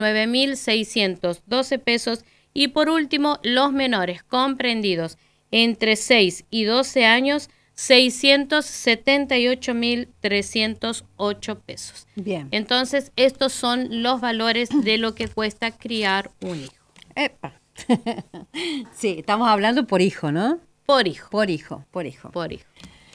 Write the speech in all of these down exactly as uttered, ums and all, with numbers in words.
nueve mil seiscientos doce pesos. Y por último, los menores comprendidos entre seis y doce años, seiscientos setenta y ocho mil trescientos ocho pesos. Bien. Entonces, estos son los valores de lo que cuesta criar un hijo. Epa. Sí, estamos hablando por hijo, ¿no? Por hijo. Por hijo, por hijo. Por hijo.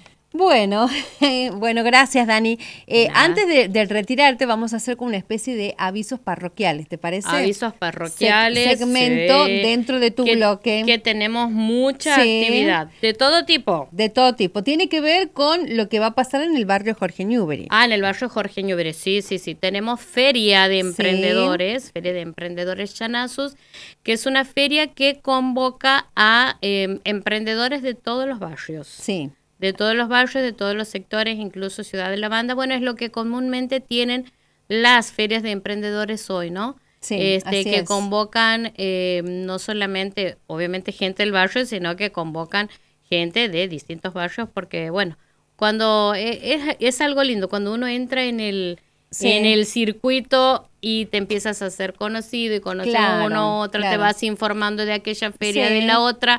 Bueno, bueno, gracias, Dani. Eh, antes de, de retirarte, vamos a hacer como una especie de avisos parroquiales, ¿te parece? Avisos parroquiales. Se- segmento sí, dentro de tu que, bloque. Que tenemos mucha Sí. actividad, de todo tipo. De todo tipo. Tiene que ver con lo que va a pasar en el barrio Jorge Newbery. Ah, en el barrio Jorge Newbery, sí, sí, sí. Tenemos feria de emprendedores, sí. feria de emprendedores Chanazos, que es una feria que convoca a eh, emprendedores de todos los barrios. Sí. De todos los barrios, de todos los sectores, incluso Ciudad de la Banda. Bueno, es lo que comúnmente tienen las ferias de emprendedores hoy, ¿no? Sí, este, así que es. convocan eh, no solamente, obviamente, gente del barrio, sino que convocan gente de distintos barrios, porque, bueno, cuando eh, es, es algo lindo, cuando uno entra en el, Sí. en el circuito y te empiezas a ser conocido y conoces Claro, a uno, otro, claro. te vas informando de aquella feria, Sí. de la otra,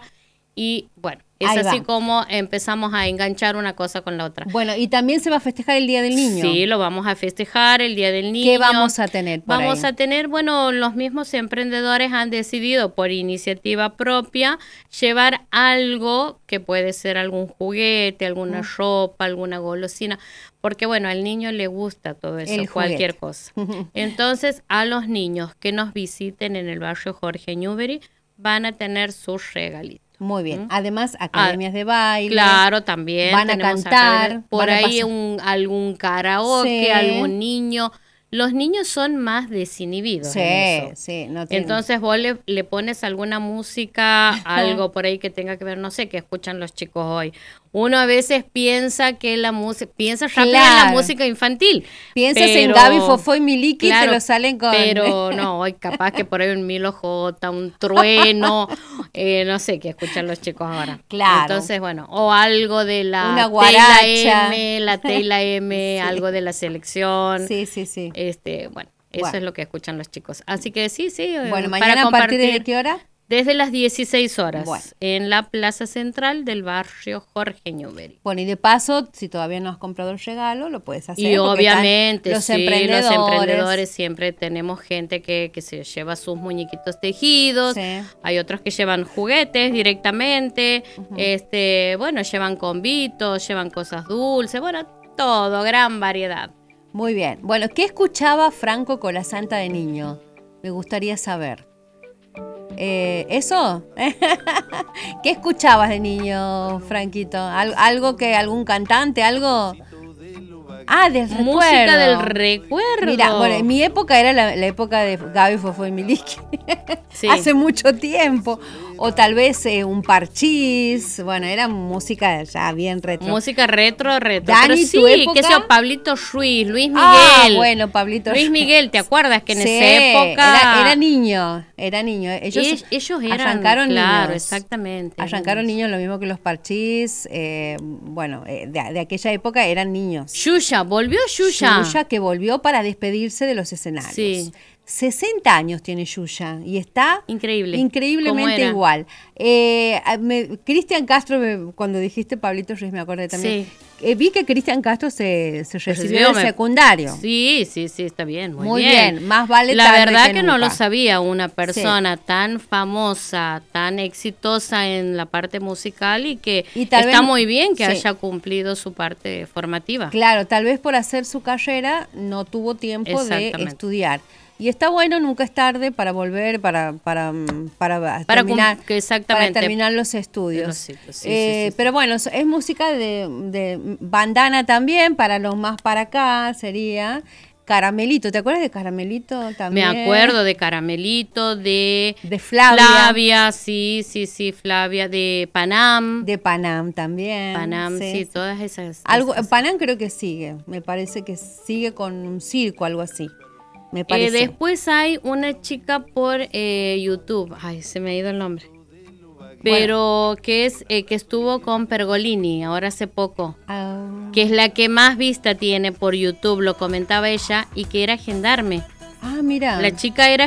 y bueno, es Ahí así va. como empezamos a enganchar una cosa con la otra. Bueno, y también se va a festejar el Día del Niño. Sí, lo vamos a festejar, el Día del Niño. ¿Qué vamos a tener por Vamos ahí? a tener, bueno, los mismos emprendedores han decidido por iniciativa propia llevar algo que puede ser algún juguete, alguna Mm. ropa, alguna golosina, porque bueno, al niño le gusta todo eso, El cualquier juguete. cosa. Entonces, a los niños que nos visiten en el barrio Jorge Newbery van a tener sus regalitos. Muy bien. ¿Mm? Además, academias de baile. Claro, también. Van a tenemos cantar, academias. Por van a ahí pasar- un, algún karaoke, Sí. algún niño. Los niños son más desinhibidos Sí, en eso. sí. No tiene- Entonces vos le, le pones alguna música, algo por ahí que tenga que ver, no sé, que escuchan los chicos hoy. Uno a veces piensa que la música, piensa rápido en la Claro. música infantil. Piensas en pero- Gaby, Fofó y Miliki y Claro, te lo salen con... Pero no, hoy capaz que por ahí un Milo J, un trueno, eh, no sé qué escuchan los chicos ahora. Claro. Entonces, bueno, o algo de la Una T guaracha. y la M, la T y la M, Sí. algo de la selección. Sí, sí, sí. Este, bueno, eso Bueno. es lo que escuchan los chicos. Así que sí, sí. eh, Bueno, para mañana a partir de compartir qué hora? Desde las dieciséis horas, Bueno. en la plaza central del barrio Jorge Newbery. Bueno, y de paso, si todavía no has comprado el regalo, lo puedes hacer. Y porque están obviamente, los sí, emprendedores. los emprendedores siempre tenemos gente que, que se lleva sus muñequitos tejidos, Sí. hay otros que llevan juguetes directamente, este, bueno, llevan convitos, llevan cosas dulces, bueno, todo, gran variedad. Muy bien. Bueno, ¿qué escuchaba Franco Colasanta de niño? Me gustaría saber. Eh, ¿Eso? ¿Qué escuchabas de niño, Franquito? ¿Al- ¿Algo que, algún cantante, algo? Ah, del recuerdo. Música del recuerdo. Mira, bueno, en mi época era la, la época de Gaby, Fofó y Miliki. Sí. Hace mucho tiempo. O tal vez eh, un parchís. Bueno, era música ya bien retro. Música retro, retro. Dani, Pero sí, ¿tu época? qué sé yo, Pablito Ruiz, Luis Miguel. Ah, bueno, Pablito. Luis Miguel, ¿te acuerdas que en Sí, esa época Era, era niño, era niño. Ellos, ellos, ellos eran, arrancaron claro, niños. exactamente. Arrancaron niños lo mismo que los parchís. Eh, bueno, eh, de, de aquella época eran niños. Yuya, volvió Yuya. Yuya que volvió para despedirse de los escenarios. Sí. sesenta años tiene Yuya y está Increíble. ¿Cómo increíblemente era? igual. Eh, me- Cristian Castro, me- cuando dijiste Pablito Ruiz, me acordé también. Sí. Eh, vi que Cristian Castro se, se recibió recibió, del me- secundario. Sí, sí, sí, está bien, muy, Muy bien. bien, más vale La tarde verdad que que, no nunca. lo sabía, una persona tan famosa, tan exitosa en la parte musical y que Y tal está vez- muy bien que sí. haya cumplido su parte formativa. Claro, tal vez por hacer su carrera no tuvo tiempo de Exactamente. estudiar. Y está bueno, nunca es tarde para volver, para para mm, para, Para terminar, cum- que exactamente. para terminar los estudios. Los ciclos, sí, Eh, sí, sí, pero bueno, es música de, de bandana también, para los más para acá sería Caramelito. ¿Te acuerdas de Caramelito Me también? acuerdo de Caramelito, de, De Flavia. Flavia, sí, sí, sí, Flavia, de Panam. De Panam también. Panam, sí, todas esas. Algo, esas- Panam creo que sigue, me parece que sigue con un circo, algo así. Me Eh, parece. después hay una chica por eh, YouTube, ay, se me ha ido el nombre, pero que es eh, que estuvo con Pergolini ahora hace poco, Ah. que es la que más vista tiene por YouTube, lo comentaba ella, y que era gendarme. Ah, mira. La chica era